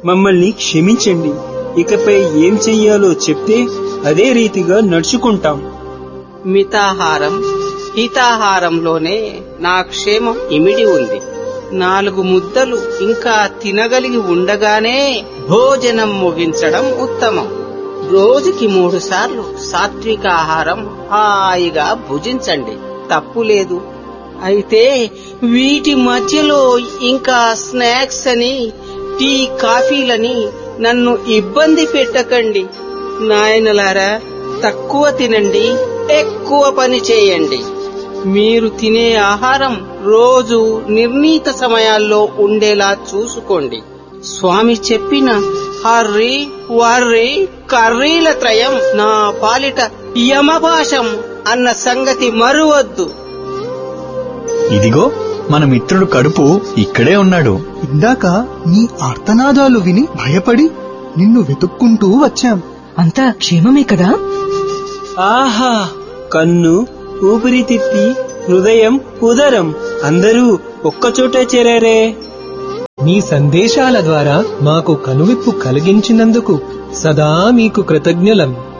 మమ్మల్ని క్షమించండి. ఇకపై ఏం చెయ్యాలో చెప్తే అదే రీతిగా నడుచుకుంటాం. మితాహారం హితాహారంలోనే నా క్షేమం ఇమిడి ఉంది. 4 ముద్దలు ఇంకా తినగలిగి ఉండగానే భోజనం ముగించడం ఉత్తమం. రోజుకి 3 సార్లు సాత్విక ఆహారం హాయిగా భుజించండి, తప్పులేదు. అయితే వీటి మధ్యలో ఇంకా స్నాక్స్ అని, టీ కాఫీలని నన్ను ఇబ్బంది పెట్టకండి. నాయనలారా, తక్కువ తినండి, ఎక్కువ పని చేయండి. మీరు తినే ఆహారం రోజు నిర్ణీత సమయాల్లో ఉండేలా చూసుకోండి. స్వామి చెప్పిన హర్రీ వర్రీ కర్రీల త్రయం నా పాలిట యమపాశం అన్న సంగతి మరువద్దు. ఇదిగో మన మిత్రుడు కడుపు ఇక్కడే ఉన్నాడు. ఇందాక నీ ఆర్తనాదాలు విని భయపడి నిన్ను వెతుక్కుంటూ వచ్చాం. అంతా క్షేమమే కదా? ఆహా, కన్ను, ఊపిరితిత్తి, హృదయం, ఉదరం అందరూ ఒక్కచోటే చేరారే. మీ సందేశాల ద్వారా మాకు కనువిప్పు కలిగించినందుకు సదా మీకు కృతజ్ఞులం.